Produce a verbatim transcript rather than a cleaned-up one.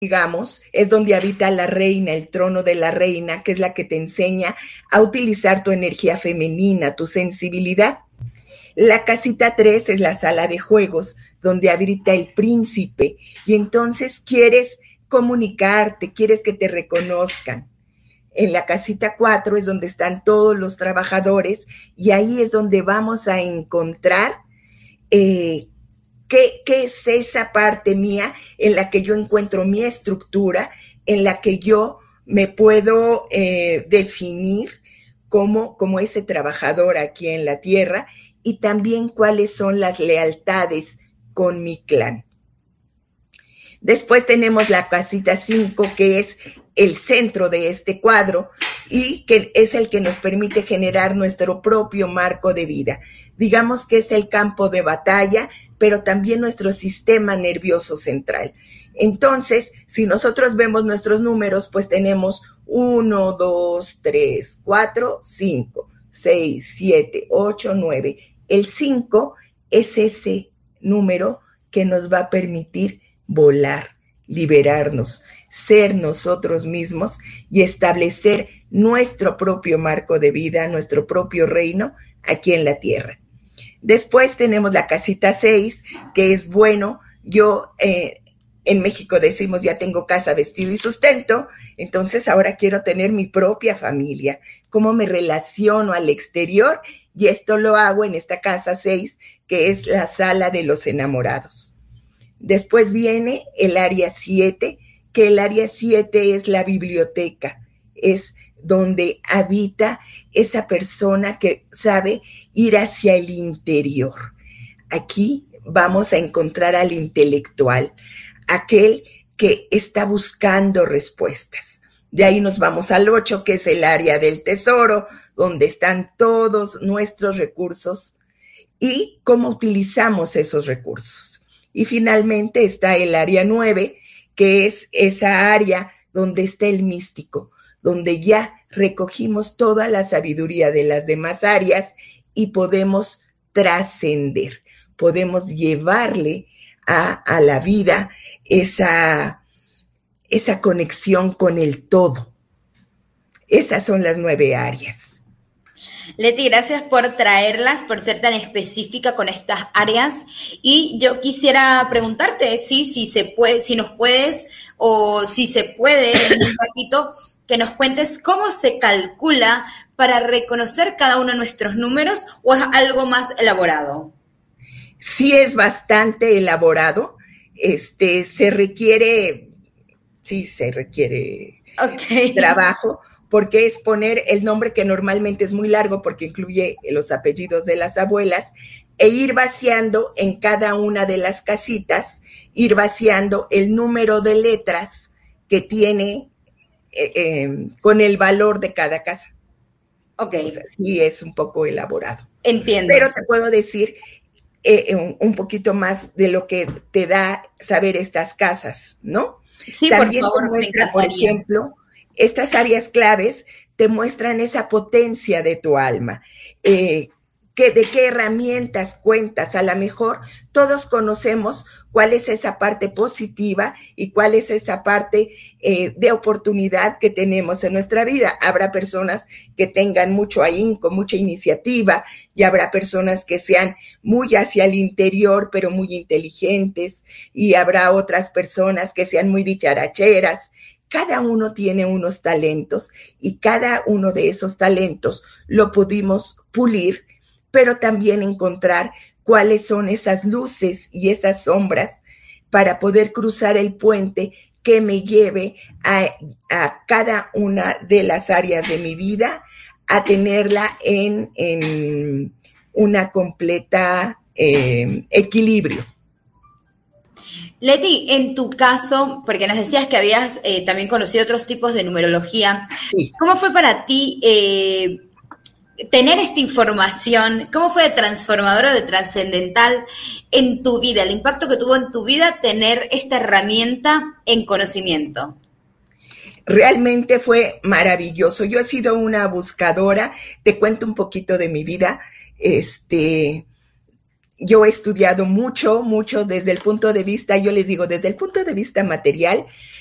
digamos, es donde habita la reina, el trono de la reina, que es la que te enseña a utilizar tu energía femenina, tu sensibilidad. La casita tres es la sala de juegos, donde habita el príncipe, y entonces quieres comunicarte, quieres que te reconozcan. En la casita cuatro es donde están todos los trabajadores, y ahí es donde vamos a encontrar eh, ¿Qué, ¿Qué es esa parte mía en la que yo encuentro mi estructura, en la que yo me puedo eh, definir como, como ese trabajador aquí en la tierra, y también cuáles son las lealtades con mi clan? Después tenemos la casita cinco, que es el centro de este cuadro y que es el que nos permite generar nuestro propio marco de vida. Digamos que es el campo de batalla, pero también nuestro sistema nervioso central. Entonces, si nosotros vemos nuestros números, pues tenemos uno, dos, tres, cuatro, cinco, seis, siete, ocho, nueve. El cinco es ese número que nos va a permitir volar, liberarnos, ser nosotros mismos y establecer nuestro propio marco de vida, nuestro propio reino aquí en la tierra. Después tenemos la casita seis, que es bueno, yo eh, en México decimos ya tengo casa, vestido y sustento, entonces ahora quiero tener mi propia familia, cómo me relaciono al exterior, y esto lo hago en esta casa seis, que es la sala de los enamorados. Después viene el área siete, que el área siete es la biblioteca, es donde habita esa persona que sabe ir hacia el interior. Aquí vamos a encontrar al intelectual, aquel que está buscando respuestas. De ahí nos vamos al ocho, que es el área del tesoro, donde están todos nuestros recursos y cómo utilizamos esos recursos. Y finalmente está el área nueve, que es esa área donde está el místico, donde ya recogimos toda la sabiduría de las demás áreas y podemos trascender, podemos llevarle a, a la vida esa, esa conexión con el todo. Esas son las nueve áreas. Leti, gracias por traerlas, por ser tan específica con estas áreas. Y yo quisiera preguntarte si, si se puede, si nos puedes o si se puede en un ratito que nos cuentes cómo se calcula para reconocer cada uno de nuestros números, o es algo más elaborado. Sí, es bastante elaborado. Este, se requiere, sí, se requiere okay. trabajo. Porque es poner el nombre, que normalmente es muy largo porque incluye los apellidos de las abuelas, e ir vaciando en cada una de las casitas, ir vaciando el número de letras que tiene eh, eh, con el valor de cada casa. Ok. O sea, sí es un poco elaborado. Entiendo. Pero te puedo decir eh, un, un poquito más de lo que te da saber estas casas, ¿no? Sí, También por favor, te muestra, por ejemplo, estas áreas claves te muestran esa potencia de tu alma, eh, que, de qué herramientas cuentas. A lo mejor todos conocemos cuál es esa parte positiva y cuál es esa parte eh, de oportunidad que tenemos en nuestra vida. Habrá personas que tengan mucho ahínco, mucha iniciativa, y habrá personas que sean muy hacia el interior, pero muy inteligentes, y habrá otras personas que sean muy dicharacheras. Cada uno tiene unos talentos y cada uno de esos talentos lo pudimos pulir, pero también encontrar cuáles son esas luces y esas sombras para poder cruzar el puente que me lleve a, a cada una de las áreas de mi vida, a tenerla en, en una completa eh, equilibrio. Leti, en tu caso, porque nos decías que habías eh, también conocido otros tipos de numerología, sí. ¿Cómo fue para ti eh, tener esta información? ¿Cómo fue de transformadora, de trascendental en tu vida, el impacto que tuvo en tu vida tener esta herramienta en conocimiento? Realmente fue maravilloso. Yo he sido una buscadora. Te cuento un poquito de mi vida. Este... Yo he estudiado mucho, mucho desde el punto de vista, yo les digo, desde el punto de vista material,